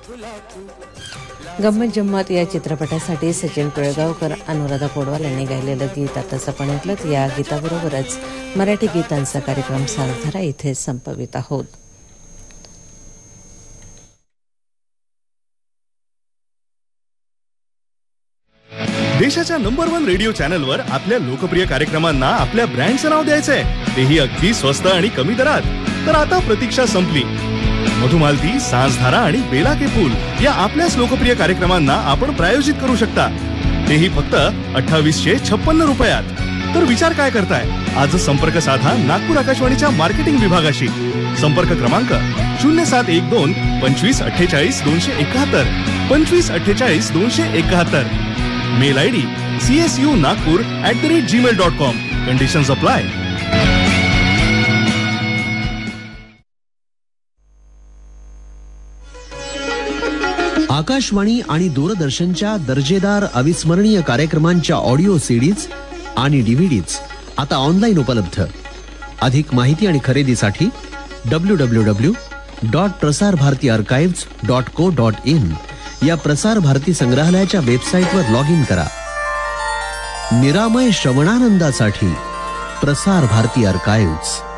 गंमत जम्मत या चित्रपटासाठी सचिन पिळगावकर, अनुराधा पौडवाल यांनी गायलेलं गीत आता आपण ऐकलं. या गीताबरोबरच मराठी गीतांचा कार्यक्रम साजरा इथे संपवित आहोत. देशाच्या नंबर 1 रेडिओ चॅनलवर आपल्या लोकप्रिय कार्यक्रमांना आपल्या ब्रँडचं नाव द्यायचंय, तेही अगदी स्वस्त आणि कमी दरात. तर आता प्रतीक्षा संपली. मधुमालती, सांझधारा आणि बेला के फूल या आपल्याच लोकप्रिय कार्यक्रमांना आपण प्रायोजित करू शकता, तेही फक्त 2856 रुपयात. तर विचार काय करताय? आज संपर्क साधा नागपूर आकाशवाणीच्या मार्केटिंग विभागाशी. संपर्क क्रमांक 0712 2548 271 2548 271. Mail ID csu.nagpur@gmail.com. Conditions apply. Akashvani आणि दूरदर्शनच्या दर्जेदार अविस्मरणीय कार्यक्रमांच्या ऑडिओ सीडीज आणि डीव्हीडीज आता ऑनलाईन उपलब्ध. अधिक माहिती आणि खरेदीसाठी www.prasarbhartiarchives.co.in या प्रसार भारती संग्रहालयाच्या वेबसाईटवर लॉग इन करा. निरामय श्रवणानंदासाठी प्रसार भारती आर्काइव्ह्ज.